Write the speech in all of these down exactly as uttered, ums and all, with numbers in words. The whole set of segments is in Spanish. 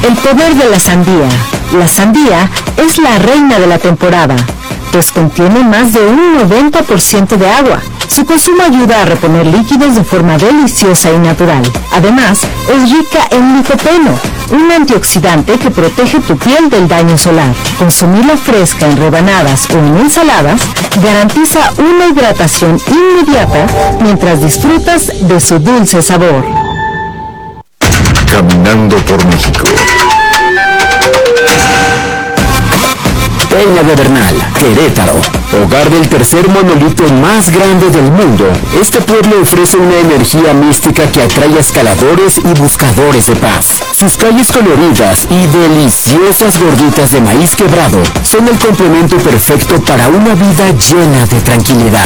El poder de la sandía. La sandía es la reina de la temporada, pues contiene más de un noventa por ciento de agua. Su consumo ayuda a reponer líquidos de forma deliciosa y natural. Además, es rica en licopeno, un antioxidante que protege tu piel del daño solar. Consumirla fresca en rebanadas o en ensaladas garantiza una hidratación inmediata mientras disfrutas de su dulce sabor. Caminando por México. Peña de Bernal, Querétaro, hogar del tercer monolito más grande del mundo. Este pueblo ofrece una energía mística que atrae a escaladores y buscadores de paz. Sus calles coloridas y deliciosas gorditas de maíz quebrado son el complemento perfecto para una vida llena de tranquilidad.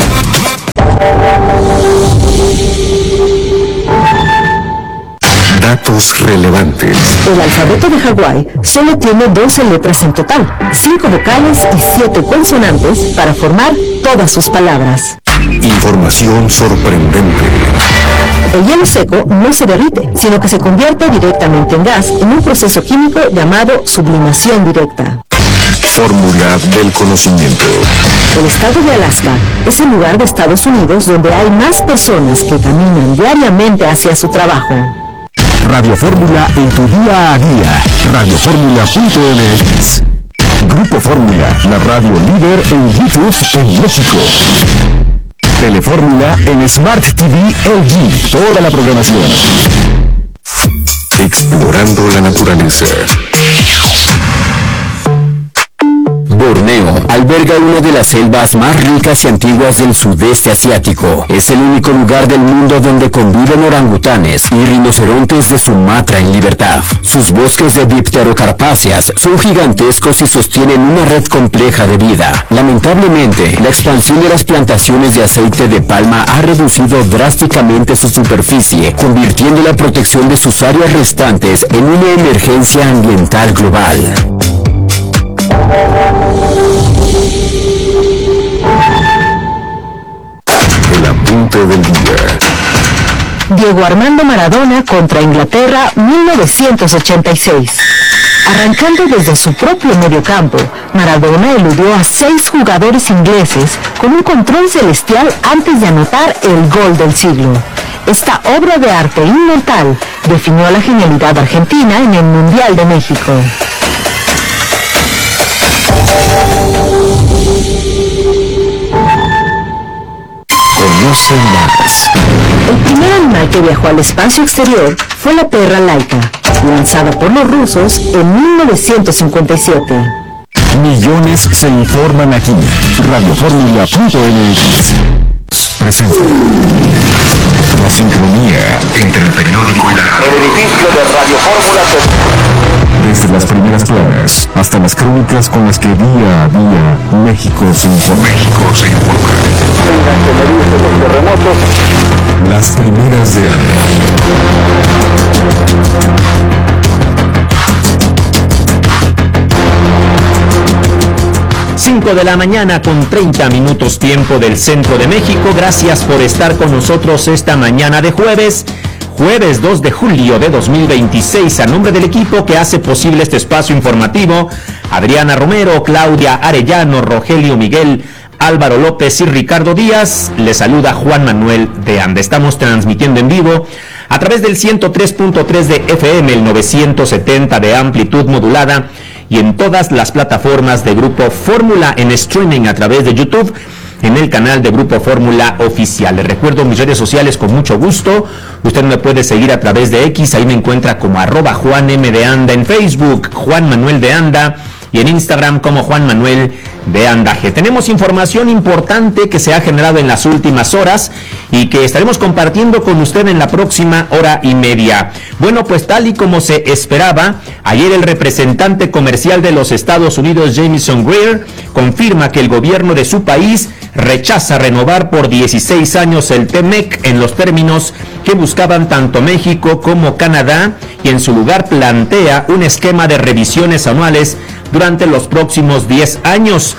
Datos relevantes. El alfabeto de Hawái solo tiene doce letras en total, cinco vocales y siete consonantes para formar todas sus palabras. Información sorprendente. El hielo seco no se derrite, sino que se convierte directamente en gas en un proceso químico llamado sublimación directa. Fórmula del conocimiento. El estado de Alaska es el lugar de Estados Unidos donde hay más personas que caminan diariamente hacia su trabajo. Radio Fórmula en tu día a día. Radio Fórmula punto m x. Grupo Fórmula, la radio líder en YouTube en México. Telefórmula en Smart T V L G. Toda la programación. Explorando la naturaleza. Borneo alberga una de las selvas más ricas y antiguas del sudeste asiático. Es el único lugar del mundo donde conviven orangutanes y rinocerontes de Sumatra en libertad. Sus bosques de dipterocarpáceas son gigantescos y sostienen una red compleja de vida. Lamentablemente, la expansión de las plantaciones de aceite de palma ha reducido drásticamente su superficie, convirtiendo la protección de sus áreas restantes en una emergencia ambiental global. El apunte del día. Diego Armando Maradona contra Inglaterra mil novecientos ochenta y seis. Arrancando desde su propio mediocampo, Maradona eludió a seis jugadores ingleses con un control celestial antes de anotar el gol del siglo. Esta obra de arte inmortal definió la genialidad argentina en el Mundial de México. Conoce más. El primer animal que viajó al espacio exterior fue la perra Laika, lanzada por los rusos en mil novecientos cincuenta y siete. Millones se informan aquí. Radio Fórmula punto m x presenta la sincronía entre el periódico y la radio. El edificio de Radio Fórmula. Desde las primeras planas hasta las crónicas con las que día a día México se informa. México se informa. Los terremotos. Las primeras de cinco de la mañana con treinta minutos tiempo del centro de México. Gracias por estar con nosotros esta mañana de jueves. Jueves dos de julio de dos mil veintiséis, a nombre del equipo que hace posible este espacio informativo, Adriana Romero, Claudia Arellano, Rogelio Miguel, Álvaro López y Ricardo Díaz, les saluda Juan Manuel de Anda. Estamos transmitiendo en vivo a través del ciento tres punto tres de F M, el novecientos setenta de amplitud modulada y en todas las plataformas de Grupo Fórmula en streaming a través de YouTube, en el canal de Grupo Fórmula Oficial. Les recuerdo mis redes sociales con mucho gusto. Usted me puede seguir a través de X, ahí me encuentra como arroba Juan M de Anda, en Facebook Juan Manuel de Anda y en Instagram como Juan Manuel de Andaje. Tenemos información importante que se ha generado en las últimas horas y que estaremos compartiendo con usted en la próxima hora y media. Bueno, pues tal y como se esperaba, ayer el representante comercial de los Estados Unidos, Jamieson Greer, confirma que el gobierno de su país rechaza renovar por dieciséis años el T M E C en los términos que buscaban tanto México como Canadá, y en su lugar plantea un esquema de revisiones anuales durante los próximos diez años.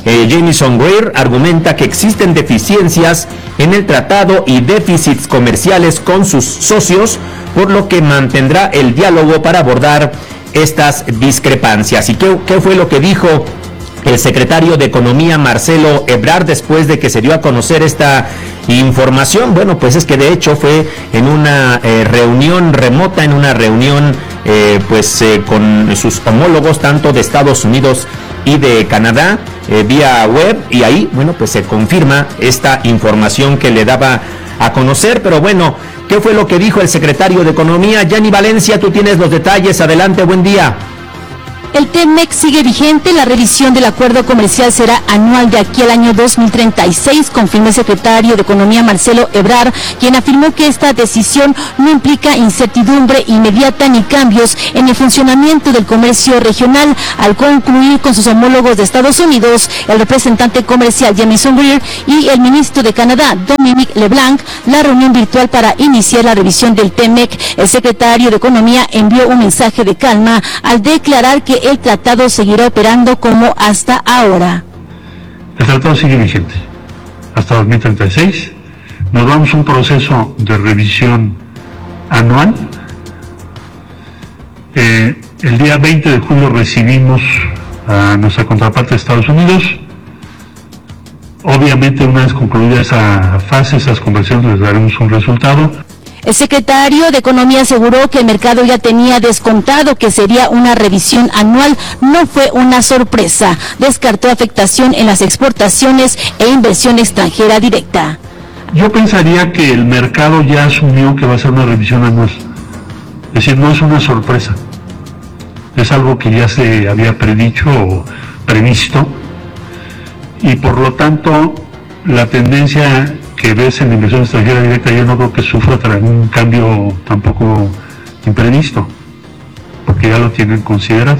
Eh, Jamieson Greer argumenta que existen deficiencias en el tratado y déficits comerciales con sus socios, por lo que mantendrá el diálogo para abordar estas discrepancias. ¿Y qué, qué fue lo que dijo el secretario de Economía, Marcelo Ebrard, después de que se dio a conocer esta información? Bueno, pues es que de hecho fue en una eh, reunión remota, en una reunión eh, pues eh, con sus homólogos tanto de Estados Unidos y de Canadá, eh, vía web, y ahí, bueno, pues se confirma esta información que le daba a conocer. Pero bueno, ¿qué fue lo que dijo el secretario de Economía? Gianni Valencia, tú tienes los detalles, adelante, buen día. El TEMEC sigue vigente, la revisión del acuerdo comercial será anual de aquí al año dos mil treinta y seis, confirmó el secretario de Economía Marcelo Ebrard, quien afirmó que esta decisión no implica incertidumbre inmediata ni cambios en el funcionamiento del comercio regional. Al concluir con sus homólogos de Estados Unidos, el representante comercial Jamieson Greer y el ministro de Canadá, Dominic LeBlanc, la reunión virtual para iniciar la revisión del TEMEC, el secretario de Economía envió un mensaje de calma al declarar que el tratado seguirá operando como hasta ahora. El tratado sigue vigente hasta dos mil treinta y seis. Nos vamos a un proceso de revisión anual. Eh, el día veinte de julio recibimos a nuestra contraparte de Estados Unidos. Obviamente, una vez concluida esa fase, esas conversaciones, les daremos un resultado. El secretario de Economía aseguró que el mercado ya tenía descontado que sería una revisión anual, no fue una sorpresa. Descartó afectación en las exportaciones e inversión extranjera directa. Yo pensaría que el mercado ya asumió que va a ser una revisión anual. Es decir, no es una sorpresa. Es algo que ya se había predicho o previsto. Y por lo tanto, la tendencia que ves en la inversión extranjera directa, yo no creo que sufra un cambio tampoco imprevisto, porque ya lo tienen considerado.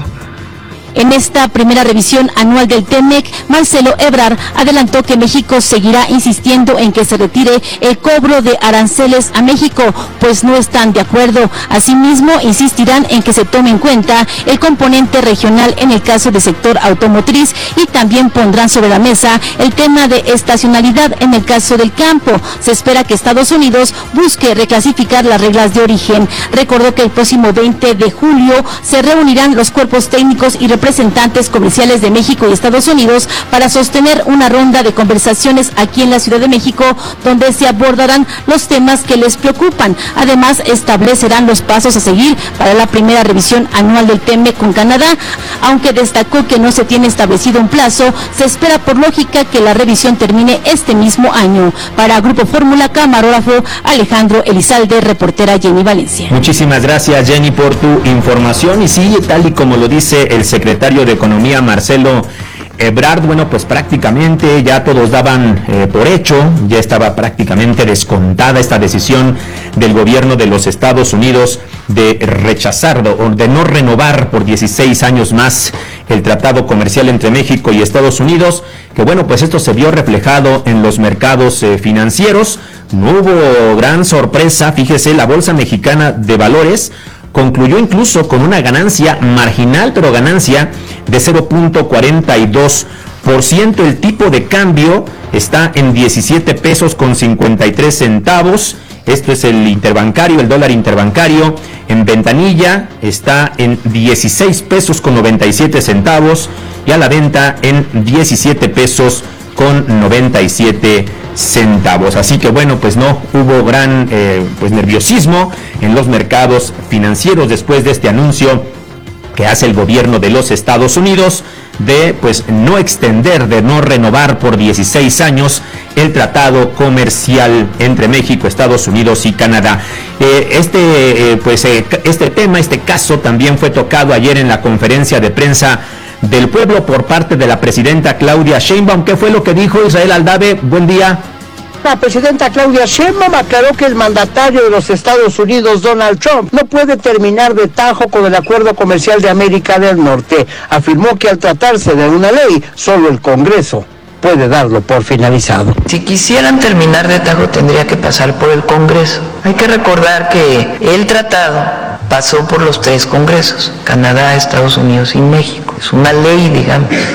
En esta primera revisión anual del TEMEC, Marcelo Ebrard adelantó que México seguirá insistiendo en que se retire el cobro de aranceles a México, pues no están de acuerdo. Asimismo, insistirán en que se tome en cuenta el componente regional en el caso del sector automotriz y también pondrán sobre la mesa el tema de estacionalidad en el caso del campo. Se espera que Estados Unidos busque reclasificar las reglas de origen. Recordó que el próximo veinte de julio se reunirán los cuerpos técnicos y representantes comerciales de México y Estados Unidos para sostener una ronda de conversaciones aquí en la Ciudad de México, donde se abordarán los temas que les preocupan. Además, establecerán los pasos a seguir para la primera revisión anual del TEMEC con Canadá. Aunque destacó que no se tiene establecido un plazo, se espera por lógica que la revisión termine este mismo año. Para Grupo Fórmula, camarógrafo Alejandro Elizalde, reportera Jenny Valencia. Muchísimas gracias, Jenny, por tu información. Y sí, tal y como lo dice el secretario de Economía, Marcelo Ebrard, bueno, pues prácticamente ya todos daban eh, por hecho, ya estaba prácticamente descontada esta decisión del gobierno de los Estados Unidos de rechazar o de no renovar por dieciséis años más el tratado comercial entre México y Estados Unidos, que bueno, pues esto se vio reflejado en los mercados eh, financieros. No hubo gran sorpresa, fíjese, la Bolsa Mexicana de Valores concluyó incluso con una ganancia marginal, pero ganancia de cero punto cuarenta y dos por ciento. El tipo de cambio está en diecisiete pesos con cincuenta y tres centavos. Esto es el interbancario, el dólar interbancario. En ventanilla está en dieciséis pesos con noventa y siete centavos y a la venta en diecisiete pesos con noventa y siete centavos. Así que bueno, pues no hubo gran eh, pues nerviosismo en los mercados financieros después de este anuncio que hace el gobierno de los Estados Unidos de pues no extender, de no renovar por dieciséis años el tratado comercial entre México, Estados Unidos y Canadá. Eh, este eh, pues eh, este tema, este caso también fue tocado ayer en la conferencia de prensa del pueblo por parte de la presidenta Claudia Sheinbaum. ¿Qué fue lo que dijo Israel Aldave? Buen día. La presidenta Claudia Sheinbaum aclaró que el mandatario de los Estados Unidos, Donald Trump, no puede terminar de tajo con el acuerdo comercial de América del Norte. Afirmó que al tratarse de una ley, solo el Congreso puede darlo por finalizado. Si quisieran terminar de tajo, tendría que pasar por el Congreso. Hay que recordar que el tratado pasó por los tres congresos, Canadá, Estados Unidos y México. Es una ley, digamos.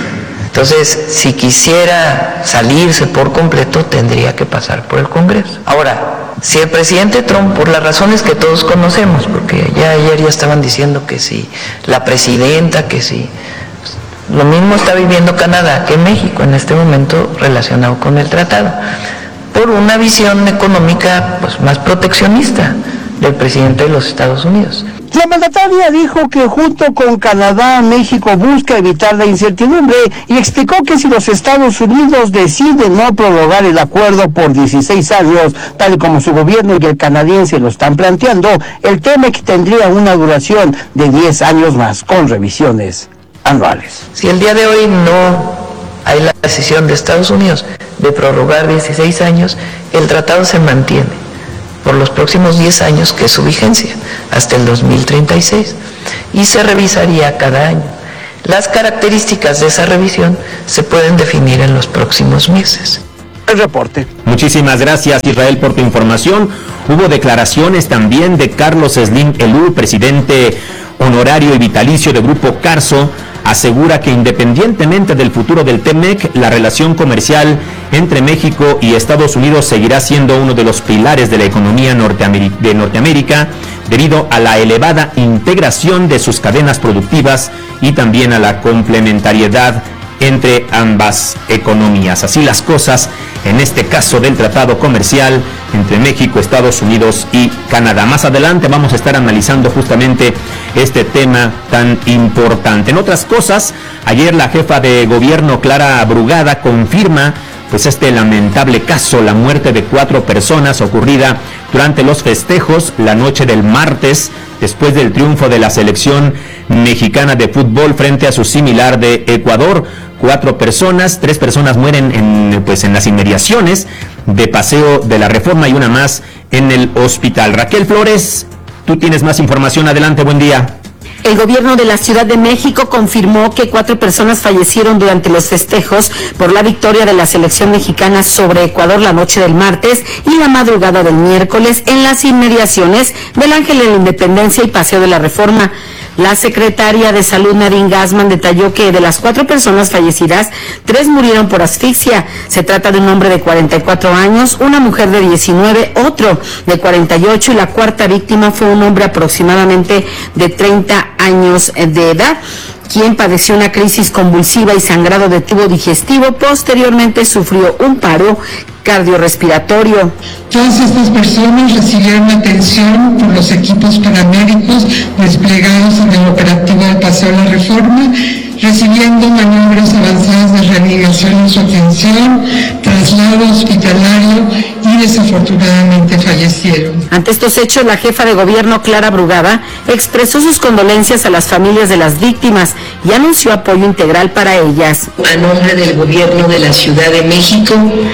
Entonces, si quisiera salirse por completo, tendría que pasar por el Congreso. Ahora, si el presidente Trump, por las razones que todos conocemos, porque ya ayer ya estaban diciendo que si la presidenta, que si... Lo mismo está viviendo Canadá que México en este momento relacionado con el tratado, por una visión económica pues, más proteccionista del presidente de los Estados Unidos. La mandataria dijo que junto con Canadá, México busca evitar la incertidumbre y explicó que si los Estados Unidos deciden no prorrogar el acuerdo por dieciséis años, tal como su gobierno y el canadiense lo están planteando, el TEMEC tendría una duración de diez años más, con revisiones anuales. Si el día de hoy no hay la decisión de Estados Unidos de prorrogar dieciséis años, el tratado se mantiene por los próximos diez años, que es su vigencia, hasta el dos mil treinta y seis, y se revisaría cada año. Las características de esa revisión se pueden definir en los próximos meses. El reporte. Muchísimas gracias, Israel, por tu información. Hubo declaraciones también de Carlos Slim Elú, presidente honorario y vitalicio de Grupo Carso. Asegura que independientemente del futuro del TEMEC, la relación comercial entre México y Estados Unidos seguirá siendo uno de los pilares de la economía norteamer- de Norteamérica, debido a la elevada integración de sus cadenas productivas y también a la complementariedad entre ambas economías. Así las cosas en este caso del tratado comercial entre México, Estados Unidos y Canadá. Más adelante vamos a estar analizando justamente este tema tan importante. En otras cosas, ayer la jefa de gobierno, Clara Brugada, confirma pues este lamentable caso, la muerte de cuatro personas ocurrida durante los festejos la noche del martes, después del triunfo de la selección mexicana de fútbol frente a su similar de Ecuador. Cuatro personas, tres personas mueren en, pues, en las inmediaciones de Paseo de la Reforma y una más en el hospital. Raquel Flores, tú tienes más información. Adelante, buen día. El gobierno de la Ciudad de México confirmó que cuatro personas fallecieron durante los festejos por la victoria de la selección mexicana sobre Ecuador la noche del martes y la madrugada del miércoles en las inmediaciones del Ángel de la Independencia y Paseo de la Reforma. La secretaria de Salud, Nadine Gassman, detalló que de las cuatro personas fallecidas, tres murieron por asfixia. Se trata de un hombre de cuarenta y cuatro años, una mujer de diecinueve, otro de cuarenta y ocho y la cuarta víctima fue un hombre aproximadamente de treinta años de edad, quien padeció una crisis convulsiva y sangrado de tubo digestivo. Posteriormente sufrió un paro cardiorrespiratorio. Todas estas personas recibieron atención por los equipos paramédicos desplegados en el operativo del Paseo de la Reforma, recibiendo maniobras avanzadas de reanimación en su atención, traslado hospitalario y desafortunadamente fallecieron. Ante estos hechos, la jefa de gobierno, Clara Brugada, expresó sus condolencias a las familias de las víctimas y anunció apoyo integral para ellas. A nombre del gobierno de la Ciudad de México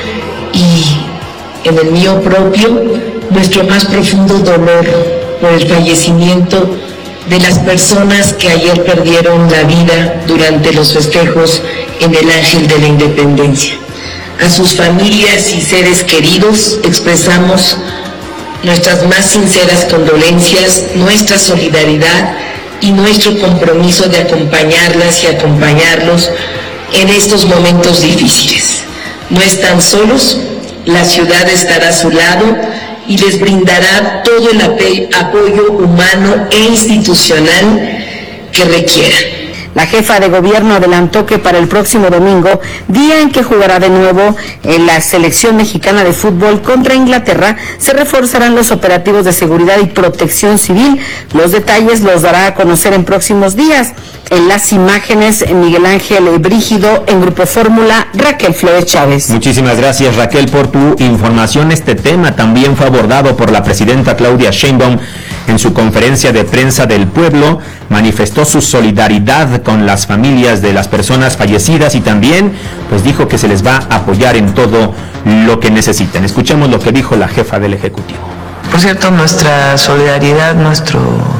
y en el mío propio, nuestro más profundo dolor por el fallecimiento de las personas que ayer perdieron la vida durante los festejos en el Ángel de la Independencia. A sus familias y seres queridos expresamos nuestras más sinceras condolencias, nuestra solidaridad y nuestro compromiso de acompañarlas y acompañarlos en estos momentos difíciles. No están solos, la ciudad estará a su lado y les brindará todo el apoyo humano e institucional que requieran. La jefa de gobierno adelantó que para el próximo domingo, día en que jugará de nuevo en la selección mexicana de fútbol contra Inglaterra, se reforzarán los operativos de seguridad y protección civil. Los detalles los dará a conocer en próximos días. En las imágenes, Miguel Ángel Brígido, en Grupo Fórmula, Raquel Flores Chávez. Muchísimas gracias, Raquel, por tu información. Este tema también fue abordado por la presidenta Claudia Sheinbaum en su conferencia de prensa del pueblo. Manifestó su solidaridad con las familias de las personas fallecidas y también pues dijo que se les va a apoyar en todo lo que necesiten. Escuchemos lo que dijo la jefa del Ejecutivo. Por cierto, nuestra solidaridad, nuestro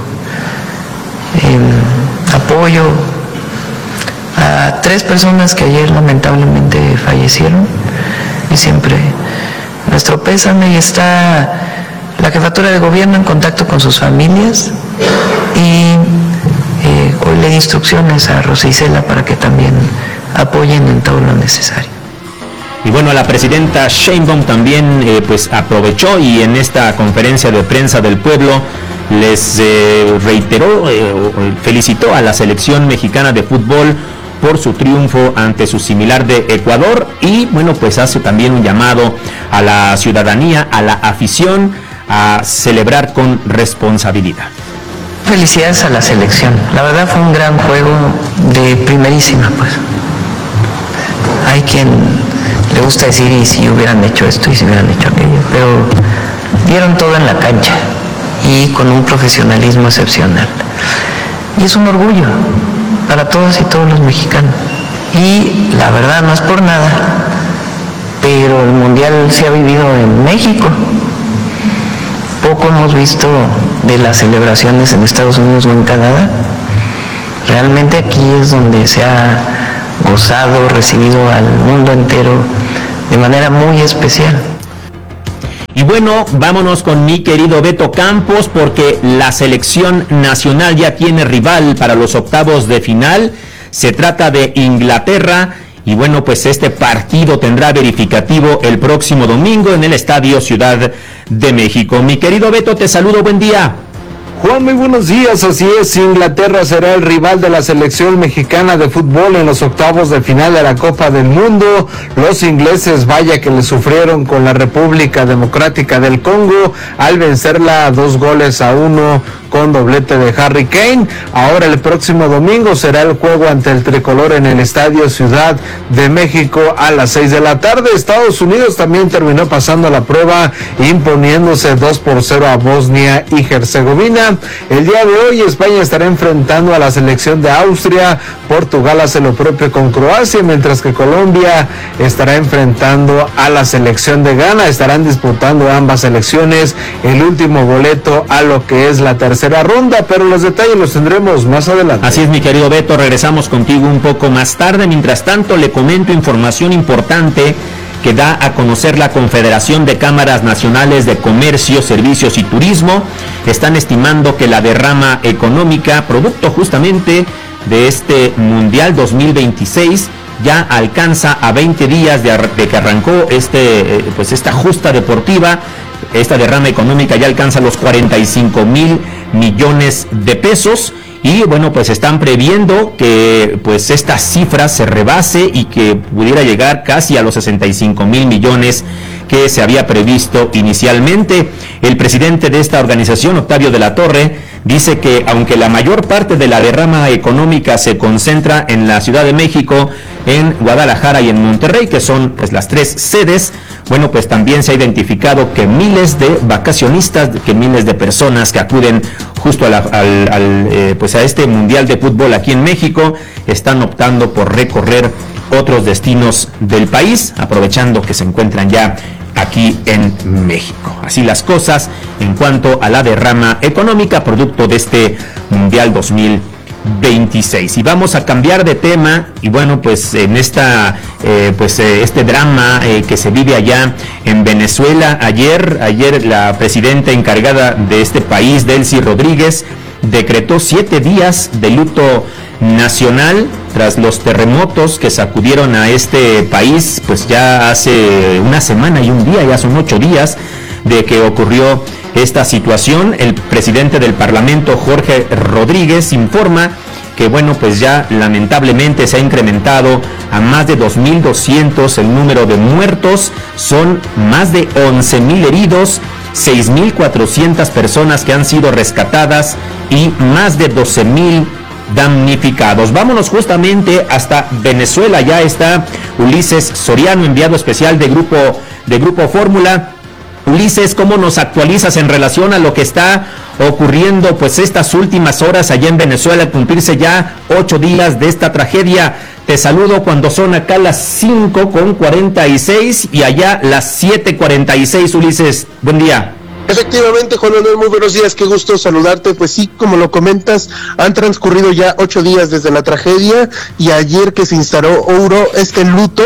eh, apoyo a tres personas que ayer lamentablemente fallecieron, y siempre nuestro pésame, y está la jefatura de gobierno en contacto con sus familias y eh, hoy le di instrucciones a Rosa Isela para que también apoyen en todo lo necesario. Y bueno, la presidenta Sheinbaum también eh, pues aprovechó y en esta conferencia de prensa del pueblo les eh, reiteró, eh, felicitó a la selección mexicana de fútbol por su triunfo ante su similar de Ecuador y bueno, pues hace también un llamado a la ciudadanía, a la afición, a celebrar con responsabilidad. Felicidades a la selección, la verdad fue un gran juego de primerísima, pues. Hay quien le gusta decir y si hubieran hecho esto y si hubieran hecho aquello, pero dieron todo en la cancha y con un profesionalismo excepcional. Y es un orgullo para todos y todos los mexicanos. Y la verdad no es por nada, pero el mundial se ha vivido en México. Poco hemos visto de las celebraciones en Estados Unidos o en Canadá. Realmente aquí es donde se ha gozado, recibido al mundo entero de manera muy especial. Y bueno, vámonos con mi querido Beto Campos, porque la selección nacional ya tiene rival para los octavos de final. Se trata de Inglaterra. Y bueno, pues este partido tendrá verificativo el próximo domingo en el Estadio Ciudad de México. Mi querido Beto, te saludo, buen día. Juan, muy buenos días, así es, Inglaterra será el rival de la selección mexicana de fútbol en los octavos de final de la Copa del Mundo. Los ingleses, vaya que le sufrieron con la República Democrática del Congo al vencerla dos goles a uno con doblete de Harry Kane. Ahora el próximo domingo será el juego ante el tricolor en el Estadio Ciudad de México a las seis de la tarde. Estados Unidos también terminó pasando la prueba imponiéndose dos por cero a Bosnia y Herzegovina. El día de hoy España estará enfrentando a la selección de Austria, Portugal hace lo propio con Croacia, mientras que Colombia estará enfrentando a la selección de Ghana. Estarán disputando ambas selecciones el último boleto a lo que es la tercera ronda, pero los detalles los tendremos más adelante. Así es, mi querido Beto, regresamos contigo un poco más tarde. Mientras tanto, le comento información importante que da a conocer la Confederación de Cámaras Nacionales de Comercio, Servicios y Turismo. Están estimando que la derrama económica, producto justamente de este Mundial dos mil veintiséis, ya alcanza a veinte días de, de que arrancó este, pues esta justa deportiva. Esta derrama económica ya alcanza los cuarenta y cinco mil millones de pesos. Y bueno, pues están previendo que pues esta cifra se rebase y que pudiera llegar casi a los sesenta y cinco mil millones que se había previsto inicialmente. El presidente de esta organización, Octavio de la Torre, dice que aunque la mayor parte de la derrama económica se concentra en la Ciudad de México, en Guadalajara y en Monterrey, que son pues las tres sedes, bueno, pues también se ha identificado que miles de vacacionistas, que miles de personas que acuden justo a la, al, al, eh, pues a este Mundial de Fútbol aquí en México, están optando por recorrer otros destinos del país, aprovechando que se encuentran ya aquí en México. Así las cosas en cuanto a la derrama económica producto de este Mundial dos mil veintiséis. Y vamos a cambiar de tema y bueno, pues en esta eh, pues eh, este drama eh, que se vive allá en Venezuela. Ayer, ayer la presidenta encargada de este país, Delcy Rodríguez, decretó siete días de luto nacional tras los terremotos que sacudieron a este país, pues ya hace una semana y un día, ya son ocho días de que ocurrió esta situación. El presidente del Parlamento, Jorge Rodríguez, informa que bueno, pues ya lamentablemente se ha incrementado a más de dos mil doscientos el número de muertos, son más de once mil heridos, seis mil cuatrocientas personas que han sido rescatadas y más de doce mil damnificados. Vámonos justamente hasta Venezuela, ya está Ulises Soriano, enviado especial de Grupo, de Grupo Fórmula. Ulises, ¿cómo nos actualizas en relación a lo que está ocurriendo pues estas últimas horas allá en Venezuela, cumplirse ya ocho días de esta tragedia? Te saludo cuando son acá las cinco con cuarenta y seis y allá las siete cuarenta y seis, Ulises. Buen día. Efectivamente, Juan Manuel, muy buenos días, qué gusto saludarte. Pues sí, como lo comentas, han transcurrido ya ocho días desde la tragedia y ayer que se instauró este luto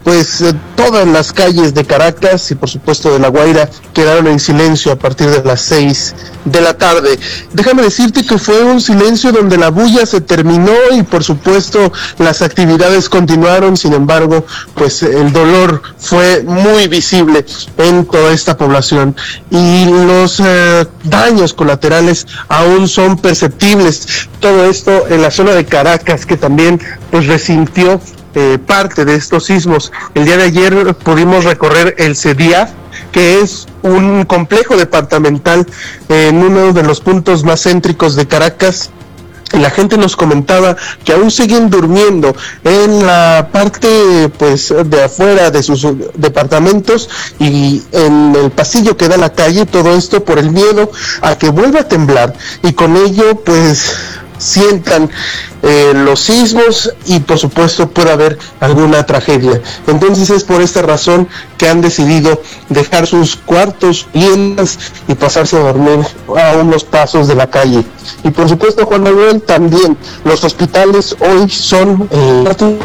pues eh, todas las calles de Caracas y por supuesto de La Guaira quedaron en silencio a partir de las seis de la tarde. Déjame decirte que fue un silencio donde la bulla se terminó y por supuesto las actividades continuaron. Sin embargo, pues el dolor fue muy visible en toda esta población y los eh, daños colaterales aún son perceptibles. Todo esto en la zona de Caracas, que también pues resintió eh, parte de estos sismos. El día de ayer pudimos recorrer el CEDIAF, que es un complejo departamental en uno de los puntos más céntricos de Caracas. Y la gente nos comentaba que aún siguen durmiendo en la parte pues de afuera de sus departamentos y en el pasillo que da a la calle, todo esto por el miedo a que vuelva a temblar y con ello pues sientan eh, los sismos y por supuesto puede haber alguna tragedia. Entonces es por esta razón que han decidido dejar sus cuartos, viviendas y pasarse a dormir a unos pasos de la calle. Y por supuesto, Juan Manuel, también los hospitales hoy son eh,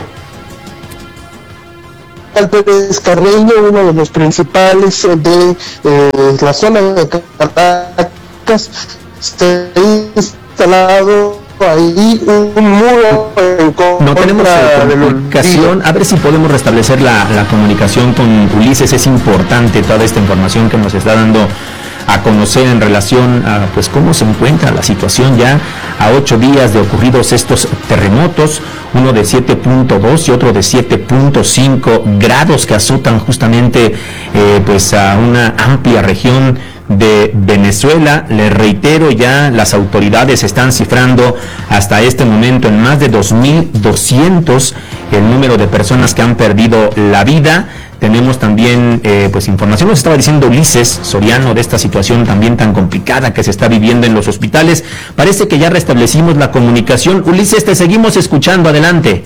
Pérez Carreño, uno de los principales de eh, la zona de Caracas, está instalado ahí un muro en contra. No tenemos eh, comunicación, a ver si podemos restablecer la, la comunicación con Ulises. Es importante toda esta información que nos está dando a conocer en relación a pues cómo se encuentra la situación ya a ocho días de ocurridos estos terremotos, uno de siete punto dos y otro de siete punto cinco grados que azotan justamente eh, pues a una amplia región de Venezuela. Les reitero, ya las autoridades están cifrando hasta este momento en más de dos mil doscientos el número de personas que han perdido la vida. Tenemos también eh, pues información, nos estaba diciendo Ulises Soriano, de esta situación también tan complicada que se está viviendo en los hospitales. Parece que ya restablecimos la comunicación. Ulises, te seguimos escuchando, adelante.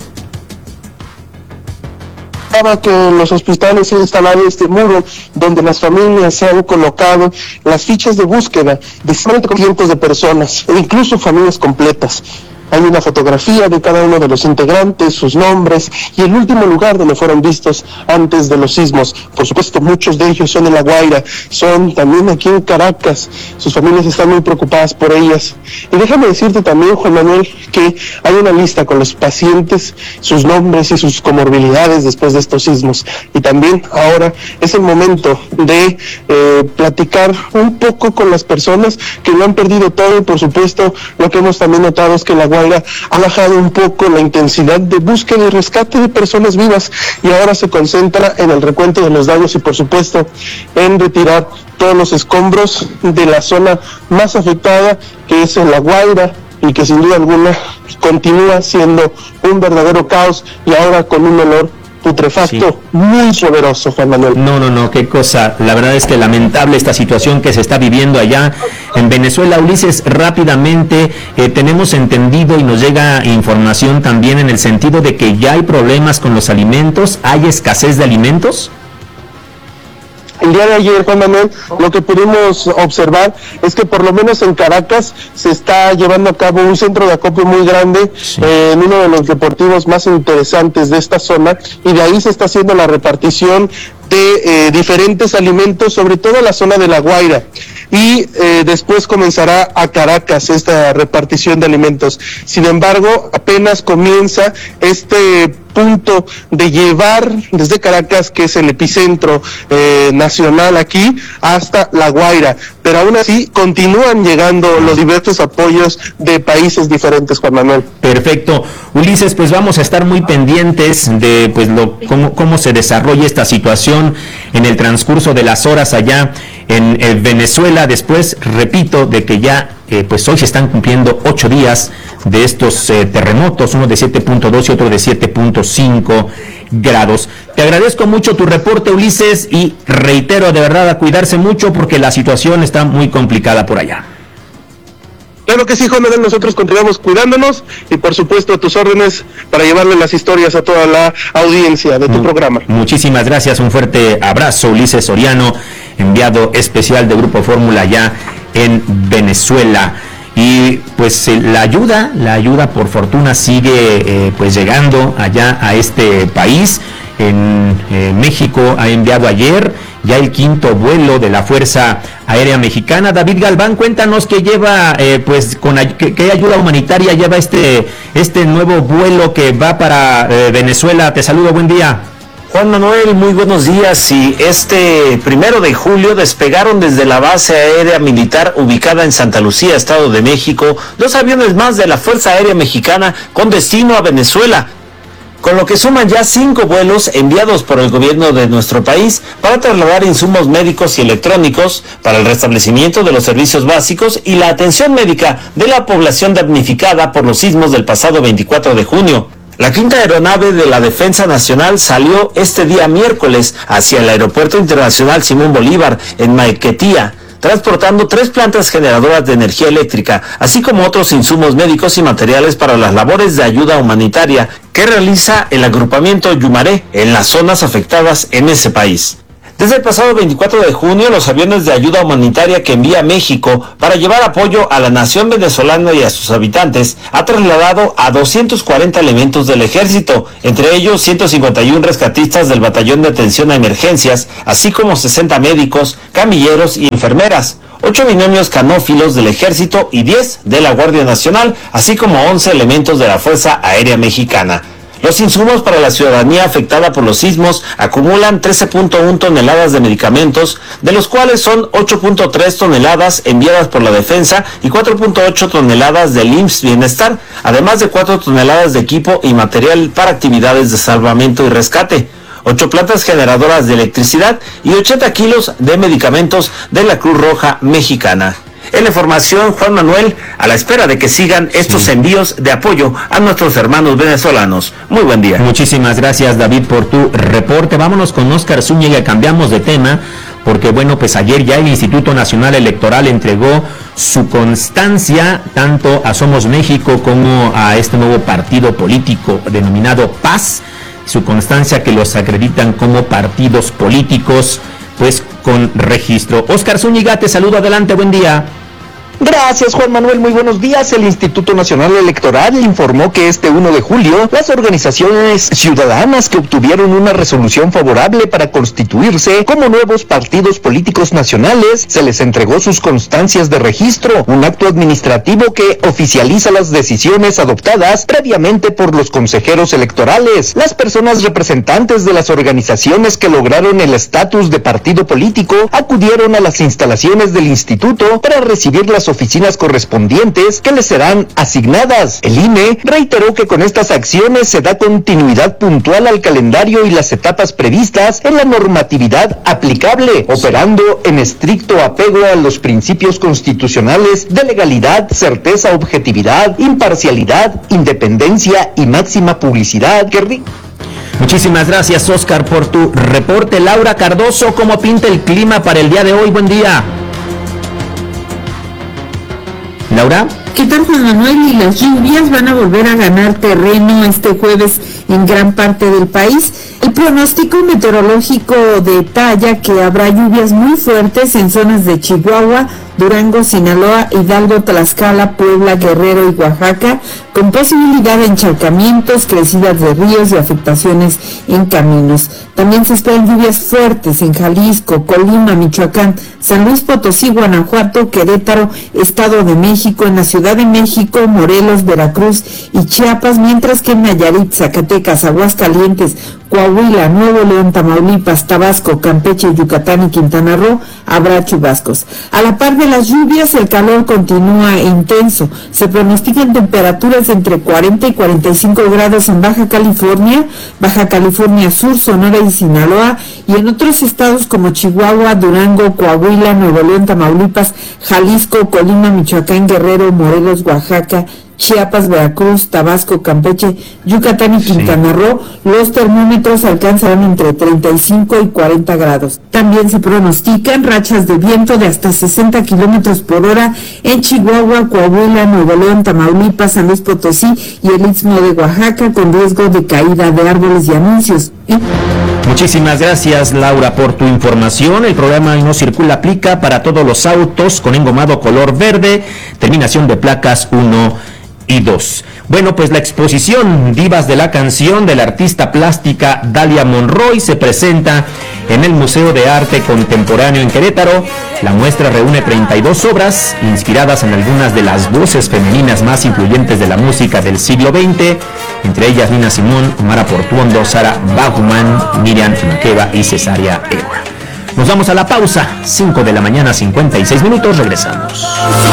Que en los hospitales se ha instalado este muro donde las familias se han colocado las fichas de búsqueda de cientos de personas e incluso familias completas. Hay una fotografía de cada uno de los integrantes, sus nombres y el último lugar donde fueron vistos antes de los sismos. Por supuesto, muchos de ellos son en La Guaira, son también aquí en Caracas. Sus familias están muy preocupadas por ellas. Y déjame decirte también, Juan Manuel, que hay una lista con los pacientes, sus nombres y sus comorbilidades después de estos sismos. Y también ahora es el momento de eh, platicar un poco con las personas que lo han perdido todo y por supuesto lo que hemos también notado es que La Guaira ha bajado un poco la intensidad de búsqueda y rescate de personas vivas y ahora se concentra en el recuento de los daños y por supuesto en retirar todos los escombros de la zona más afectada, que es en La Guaira, y que sin duda alguna continúa siendo un verdadero caos y ahora con un olor putrefacto, sí, muy poderoso, Juan Manuel. No, no, no, qué cosa. La verdad es que lamentable esta situación que se está viviendo allá en Venezuela. Ulises, rápidamente, eh, tenemos entendido y nos llega información también en el sentido de que ya hay problemas con los alimentos, ¿hay escasez de alimentos? El día de ayer, Juan Manuel, lo que pudimos observar es que por lo menos en Caracas se está llevando a cabo un centro de acopio muy grande, sí, eh, en uno de los deportivos más interesantes de esta zona, y de ahí se está haciendo la repartición de eh, diferentes alimentos, sobre todo en la zona de La Guaira. Y eh, después comenzará a Caracas esta repartición de alimentos. Sin embargo, apenas comienza este punto de llevar desde Caracas, que es el epicentro eh, nacional aquí, hasta La Guaira. Pero aún así continúan llegando los diversos apoyos de países diferentes, Juan Manuel. Perfecto. Ulises, pues vamos a estar muy pendientes de pues lo cómo, cómo se desarrolla esta situación en el transcurso de las horas allá en, en Venezuela. Después, repito, de que ya eh, pues hoy se están cumpliendo ocho días de estos eh, terremotos, uno de siete punto dos y otro de siete punto cinco grados. Te agradezco mucho tu reporte, Ulises, y reitero de verdad a cuidarse mucho porque la situación está muy complicada por allá. Claro que sí, Juan Manuel, nosotros continuamos cuidándonos y por supuesto a tus órdenes para llevarle las historias a toda la audiencia de tu mm, programa. Muchísimas gracias, un fuerte abrazo, Ulises Soriano, enviado especial de Grupo Fórmula allá en Venezuela. Y pues eh, la ayuda, la ayuda por fortuna sigue eh, pues llegando allá a este país en eh, México ha enviado ayer ya el quinto vuelo de la Fuerza Aérea Mexicana. David Galván, cuéntanos qué lleva, eh, pues, con qué, qué ayuda humanitaria lleva este, este nuevo vuelo que va para eh, Venezuela. Te saludo, buen día. Juan Manuel, muy buenos días. Y este primero de julio despegaron desde la base aérea militar ubicada en Santa Lucía, Estado de México, dos aviones más de la Fuerza Aérea Mexicana con destino a Venezuela, con lo que suman ya cinco vuelos enviados por el gobierno de nuestro país para trasladar insumos médicos y electrónicos para el restablecimiento de los servicios básicos y la atención médica de la población damnificada por los sismos del pasado veinticuatro de junio. La quinta aeronave de la Defensa Nacional salió este día miércoles hacia el Aeropuerto Internacional Simón Bolívar en Maiquetía, transportando tres plantas generadoras de energía eléctrica, así como otros insumos médicos y materiales para las labores de ayuda humanitaria que realiza el agrupamiento Yumaré en las zonas afectadas en ese país. Desde el pasado veinticuatro de junio, los aviones de ayuda humanitaria que envía México para llevar apoyo a la nación venezolana y a sus habitantes ha trasladado a doscientos cuarenta elementos del ejército, entre ellos ciento cincuenta y uno rescatistas del Batallón de Atención a Emergencias, así como sesenta médicos, camilleros y enfermeras, ocho binomios canófilos del ejército y diez de la Guardia Nacional, así como once elementos de la Fuerza Aérea Mexicana. Los insumos para la ciudadanía afectada por los sismos acumulan trece punto uno toneladas de medicamentos, de los cuales son ocho punto tres toneladas enviadas por la Defensa y cuatro punto ocho toneladas del I M S S Bienestar, además de cuatro toneladas de equipo y material para actividades de salvamento y rescate, ocho plantas generadoras de electricidad y ochenta kilos de medicamentos de la Cruz Roja Mexicana. En la información, Juan Manuel, a la espera de que sigan estos sí. envíos de apoyo a nuestros hermanos venezolanos. Muy buen día. Muchísimas gracias, David, por tu reporte. Vámonos con Óscar Zúñiga, cambiamos de tema, porque bueno, pues ayer ya el Instituto Nacional Electoral entregó su constancia tanto a Somos México como a este nuevo partido político denominado Paz, su constancia que los acreditan como partidos políticos, pues con registro. Óscar Zúñiga, te saludo, adelante, buen día. Gracias, Juan Manuel, muy buenos días. El Instituto Nacional Electoral informó que este primero de julio las organizaciones ciudadanas que obtuvieron una resolución favorable para constituirse como nuevos partidos políticos nacionales se les entregó sus constancias de registro, un acto administrativo que oficializa las decisiones adoptadas previamente por los consejeros electorales. Las personas representantes de las organizaciones que lograron el estatus de partido político acudieron a las instalaciones del instituto para recibir las oficinas correspondientes que les serán asignadas. El I N E reiteró que con estas acciones se da continuidad puntual al calendario y las etapas previstas en la normatividad aplicable, operando en estricto apego a los principios constitucionales de legalidad, certeza, objetividad, imparcialidad, independencia y máxima publicidad. Que Muchísimas gracias, Óscar, por tu reporte. Laura Cardoso, ¿cómo pinta el clima para el día de hoy? Buen día. Laura. ¿Qué tal, Juan Manuel? Y las lluvias van a volver a ganar terreno este jueves en gran parte del país. El pronóstico meteorológico detalla que habrá lluvias muy fuertes en zonas de Chihuahua, Durango, Sinaloa, Hidalgo, Tlaxcala, Puebla, Guerrero y Oaxaca, con posibilidad de encharcamientos, crecidas de ríos y afectaciones en caminos. También se esperan lluvias fuertes en Jalisco, Colima, Michoacán, San Luis Potosí, Guanajuato, Querétaro, Estado de México, en la Ciudad de México, Morelos, Veracruz y Chiapas, mientras que en Nayarit, Zacatecas, Aguascalientes, Coahuila, Nuevo León, Tamaulipas, Tabasco, Campeche, Yucatán y Quintana Roo habrá chubascos. A la par de las lluvias, el calor continúa intenso. Se pronostican temperaturas entre cuarenta y cuarenta y cinco grados en Baja California, Baja California Sur, Sonora y Sinaloa, y en otros estados como Chihuahua, Durango, Coahuila, Nuevo León, Tamaulipas, Jalisco, Colima, Michoacán, Guerrero, Morelos, Oaxaca, Chiapas, Veracruz, Tabasco, Campeche, Yucatán y Quintana Roo, los termómetros alcanzarán entre treinta y cinco y cuarenta grados. También se pronostican rachas de viento de hasta sesenta kilómetros por hora en Chihuahua, Coahuila, Nuevo León, Tamaulipas, San Luis Potosí y el Istmo de Oaxaca, con riesgo de caída de árboles y anuncios. ¿Eh? Muchísimas gracias, Laura, por tu información. El programa No Circula aplica para todos los autos con engomado color verde, terminación de placas uno y dos. Bueno, pues la exposición Divas de la Canción de la artista plástica Dalia Monroy se presenta en el Museo de Arte Contemporáneo en Querétaro. La muestra reúne treinta y dos obras inspiradas en algunas de las voces femeninas más influyentes de la música del siglo veinte, entre ellas Nina Simone, Mara Portuondo, Sarah Vaughan, Miriam Makeba y Cesárea Évora. Nos vamos a la pausa, cinco de la mañana, cincuenta y seis minutos, regresamos.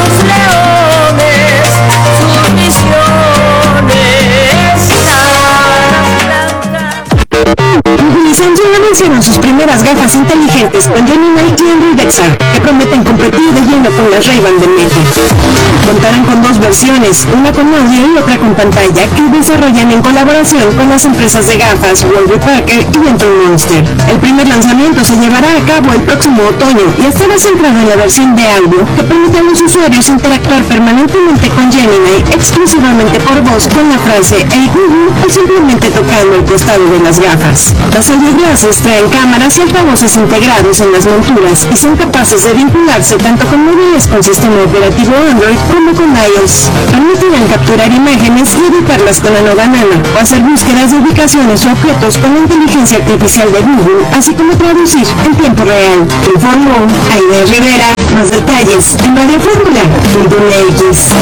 Samsung mencionó sus primeras gafas inteligentes con Gemini y Henry Dexter, que prometen competir de lleno con las Ray-Ban de Meta. Contarán con dos versiones, una con audio y otra con pantalla, que desarrollan en colaboración con las empresas de gafas Warby Parker y Dental Monster. El primer lanzamiento se llevará a cabo el próximo otoño y estará centrado en la versión de audio, que permite a los usuarios interactuar permanentemente con Gemini exclusivamente por voz con la frase "Hey Google" o simplemente tocando el costado de las gafas. Las eyeglasses traen cámaras y altavoces integrados en las monturas y son capaces de vincularse tanto con móviles con sistema operativo Android como con iOS. Permitirán capturar imágenes y editarlas con la nueva Nano o hacer búsquedas de ubicaciones o objetos con la inteligencia artificial de Google, así como traducir en tiempo real. Informó Aida Rivera. Más detalles en Radio Fórmula punto M X.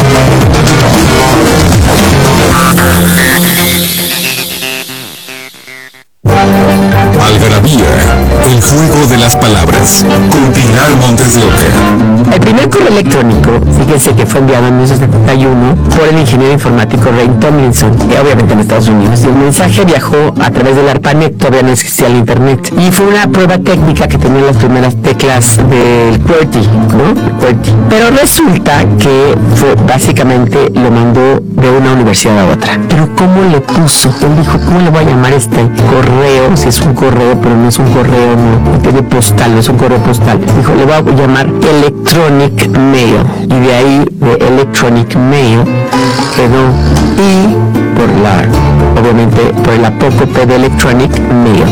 Algarabía, el juego de las palabras, con Pilar Montes de Oca. El primer correo electrónico, fíjense que fue enviado en mil novecientos setenta y uno por el ingeniero informático Ray Tomlinson, que obviamente en Estados Unidos. Y el mensaje viajó a través del ARPANET, todavía no existía el internet. Y fue una prueba técnica que tenía las primeras teclas del QWERTY, ¿no? El QWERTY. Pero resulta que fue, básicamente lo mandó de una universidad a otra. Pero ¿cómo le puso? Él dijo, ¿cómo le voy a llamar este correo? Si es un correo, pero no es un correo, no, no tiene postal, no es un correo postal. Dijo, le voy a llamar Electronic Mail. Y de ahí, de Electronic Mail, quedó I por la, obviamente, por el apócope de Electronic Mail.